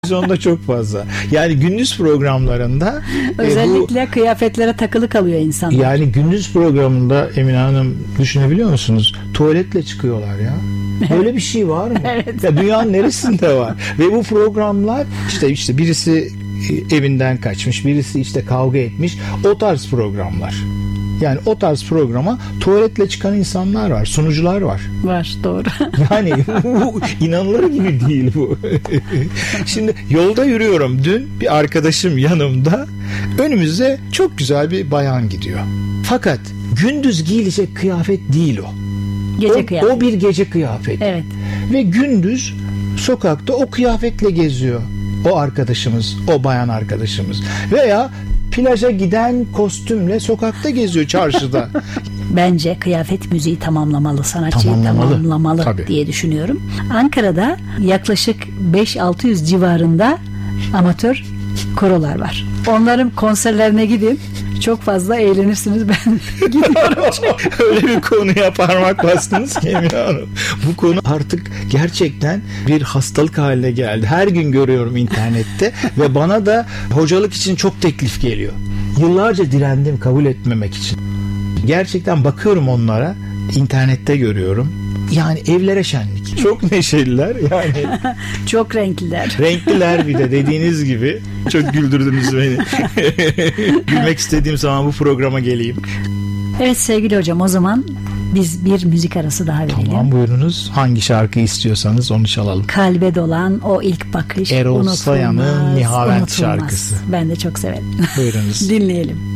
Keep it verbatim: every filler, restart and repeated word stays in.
Televizyonda çok fazla. Yani gündüz programlarında özellikle e, bu, kıyafetlere takılı kalıyor insanlar. Yani gündüz programında Emine Hanım, düşünebiliyor musunuz? Tuvaletle çıkıyorlar ya. Böyle bir şey var mı? Evet. Ya dünyanın neresinde var? Ve bu programlar işte işte birisi evinden kaçmış, birisi işte kavga etmiş. O tarz programlar. Yani o tarz programa tuvaletle çıkan insanlar var, sunucular var. Var, doğru. Yani bu inanılır gibi değil bu. Şimdi yolda yürüyorum. Dün bir arkadaşım yanımda. Önümüzde çok güzel bir bayan gidiyor. Fakat gündüz giyilecek kıyafet değil o. Gece o, kıyafet. O bir gece kıyafeti. Evet. Ve gündüz sokakta o kıyafetle geziyor. O arkadaşımız, o bayan arkadaşımız. Veya plaja giden kostümle sokakta geziyor çarşıda. Bence kıyafet müziği tamamlamalı, sanatçıyı Tamamlamalı. tamamlamalı Tabii. diye düşünüyorum. Ankara'da yaklaşık beş altı yüz civarında amatör korolar var. Onların konserlerine gidin. Çok fazla eğlenirsiniz. Ben gidiyorum. Öyle bir konuya parmak bastınız ki Emine Hanım. Bu konu artık gerçekten bir hastalık haline geldi. Her gün görüyorum internette ve bana da hocalık için çok teklif geliyor. Yıllarca direndim kabul etmemek için. Gerçekten bakıyorum onlara, internette görüyorum. Yani evlere şenlik. Çok neşeliler yani. Çok renkliler. Renkliler bir de, dediğiniz gibi. Çok güldürdünüz beni. Gülmek istediğim zaman bu programa geleyim. Evet sevgili hocam, o zaman biz bir müzik arası daha verelim. Tamam, buyurunuz. Hangi şarkıyı istiyorsanız onu çalalım. Kalbe dolan o ilk bakış. Erol Unutulmaz, Sayan'ın Nihavent unutulmaz. şarkısı. Ben de çok severim. Buyurunuz. Dinleyelim.